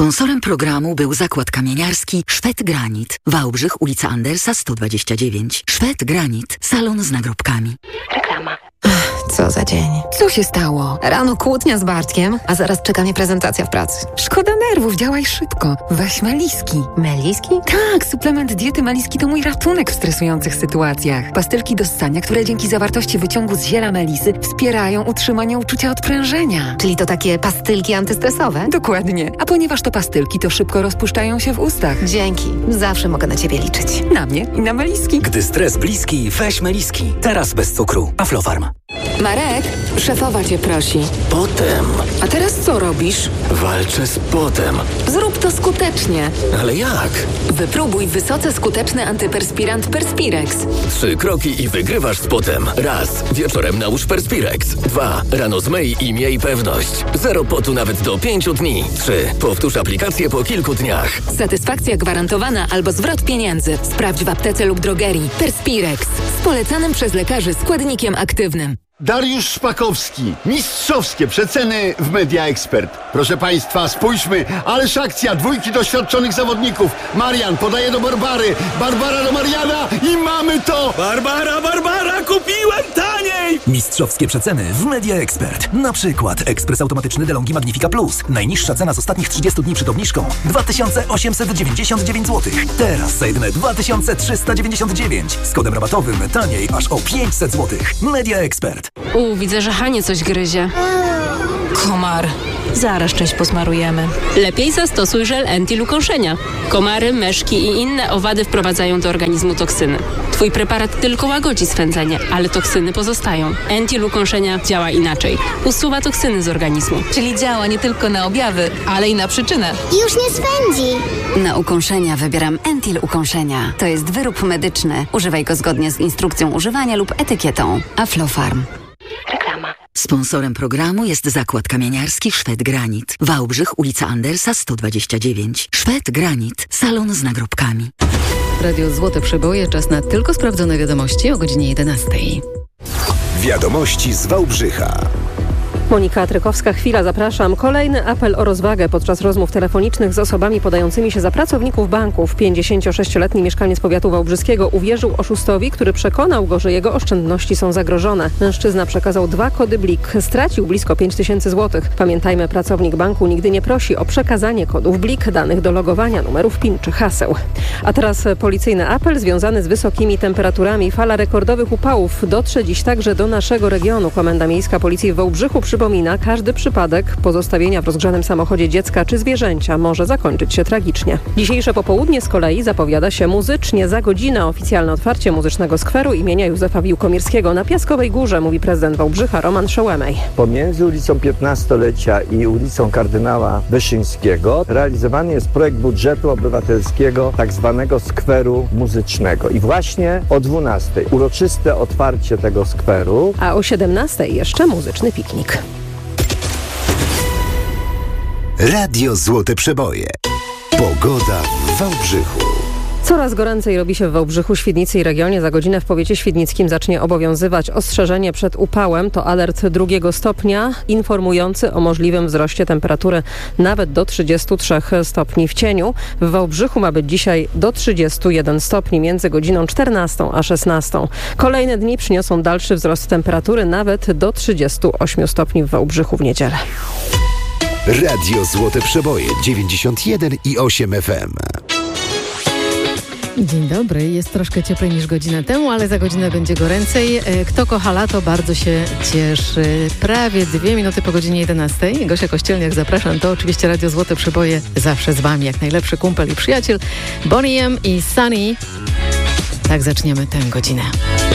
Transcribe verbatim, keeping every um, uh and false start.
Sponsorem programu był zakład kamieniarski Szwed Granit. Wałbrzych, ulica Andersa sto dwadzieścia dziewięć. Szwed Granit. Salon z nagrobkami. Reklama. Co za dzień. Co się stało? Rano kłótnia z Bartkiem, a zaraz czeka mnie prezentacja w pracy. Szkoda nerwów, działaj szybko. Weź Meliski. Meliski? Tak, suplement diety Meliski to mój ratunek w stresujących sytuacjach. Pastylki do ssania, które dzięki zawartości wyciągu z ziela melisy wspierają utrzymanie uczucia odprężenia. Czyli to takie pastylki antystresowe? Dokładnie. A ponieważ to pastylki, to szybko rozpuszczają się w ustach. Dzięki. Zawsze mogę na ciebie liczyć. Na mnie i na Meliski. Gdy stres bliski, weź Meliski. Teraz bez cukru. Aflofarm. Marek, szefowa cię prosi. Potem. A teraz co robisz? Walczę z potem. Zrób to skutecznie. Ale jak? Wypróbuj wysoce skuteczny antyperspirant Perspirex. Trzy kroki i wygrywasz z potem. Raz. Wieczorem nałóż Perspirex. Dwa. Rano zmyj i miej pewność. Zero potu nawet do pięciu dni. Trzy. Powtórz aplikację po kilku dniach. Satysfakcja gwarantowana albo zwrot pieniędzy. Sprawdź w aptece lub drogerii. Perspirex. Z polecanym przez lekarzy składnikiem aktywnym. Dariusz Szpakowski. Mistrzowskie przeceny w Media Expert. Proszę Państwa, spójrzmy. Ależ akcja. Dwójki doświadczonych zawodników. Marian podaje do Barbary. Barbara do Mariana i mamy to! Barbara, Barbara, kupiłem taniej! Mistrzowskie przeceny w Media Expert. Na przykład ekspres automatyczny DeLonghi Magnifica Plus. Najniższa cena z ostatnich trzydziestu dni przed obniżką dwa tysiące osiemset dziewięćdziesiąt dziewięć złotych. Teraz za jedyne dwa tysiące trzysta dziewięćdziesiąt dziewięć. Z kodem rabatowym taniej aż o pięćset złotych. Media Expert. U, widzę, że Hanie coś gryzie. Komar. Zaraz część posmarujemy. Lepiej zastosuj żel Entil ukąszenia. Komary, myszki i inne owady wprowadzają do organizmu toksyny. Twój preparat tylko łagodzi swędzenie, ale toksyny pozostają. Entil ukąszenia działa inaczej. Usuwa toksyny z organizmu. Czyli działa nie tylko na objawy, ale i na przyczynę. Już nie swędzi. Na ukąszenia wybieram Entil ukąszenia. To jest wyrób medyczny. Używaj go zgodnie z instrukcją używania lub etykietą. Aflofarm. Reklama. Sponsorem programu jest zakład kamieniarski Szwed Granit. Wałbrzych, ulica Andersa sto dwadzieścia dziewięć. Szwed Granit. Salon z nagrobkami. Radio Złote Przeboje. Czas na tylko sprawdzone wiadomości o godzinie jedenastej. Wiadomości z Wałbrzycha. Monika Trykowska, chwila, zapraszam. Kolejny apel o rozwagę podczas rozmów telefonicznych z osobami podającymi się za pracowników banków. pięćdziesięciosześcioletni mieszkaniec powiatu wałbrzyskiego uwierzył oszustowi, który przekonał go, że jego oszczędności są zagrożone. Mężczyzna przekazał dwa kody Blik. Stracił blisko pięć tysięcy złotych. Pamiętajmy, pracownik banku nigdy nie prosi o przekazanie kodów Blik, danych do logowania, numerów PIN czy haseł. A teraz policyjny apel związany z wysokimi temperaturami. Fala rekordowych upałów dotrze dziś także do naszego regionu. Komenda Miejska Policji w Wałbrzychu przypomina, każdy przypadek pozostawienia w rozgrzanym samochodzie dziecka czy zwierzęcia może zakończyć się tragicznie. Dzisiejsze popołudnie z kolei zapowiada się muzycznie. Za godzinę oficjalne otwarcie muzycznego skweru imienia Józefa Wiłkomirskiego na Piaskowej Górze, mówi prezydent Wałbrzycha Roman Szołemej. Pomiędzy ulicą piętnastolecia i ulicą Kardynała Wyszyńskiego realizowany jest projekt budżetu obywatelskiego tak zwanego skweru muzycznego. I właśnie o dwunastej uroczyste otwarcie tego skweru. A o siedemnastej jeszcze muzyczny piknik. Radio Złote Przeboje. Pogoda w Wałbrzychu. Coraz goręcej robi się w Wałbrzychu, Świdnicy i regionie. Za godzinę w powiecie świdnickim zacznie obowiązywać ostrzeżenie przed upałem. To alert drugiego stopnia, informujący o możliwym wzroście temperatury nawet do trzydziestu trzech stopni w cieniu. W Wałbrzychu ma być dzisiaj do trzydziestu jeden stopni między godziną czternastą a szesnastą. Kolejne dni przyniosą dalszy wzrost temperatury nawet do trzydziestu ośmiu stopni w Wałbrzychu w niedzielę. Radio Złote Przeboje dziewięćdziesiąt jeden i osiem F M. Dzień dobry. Jest troszkę cieplej niż godzinę temu, ale za godzinę będzie goręcej. Kto kocha lato, bardzo się cieszy. Prawie dwie minuty po godzinie jedenastej. Gosia Kościelniak, zapraszam. To oczywiście Radio Złote Przeboje. Zawsze z wami, jak najlepszy kumpel i przyjaciel. Bonnie M i Sunny. Tak zaczniemy tę godzinę.